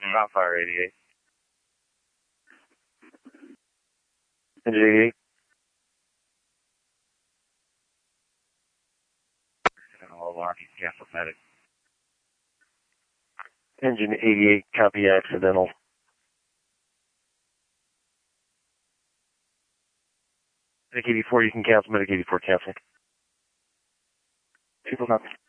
Not Fire 88. Engine 88. Alarm, cancel medic. Engine 88, copy accidental. Medic 84, you can cancel. Medic 84, cancel. People nothing.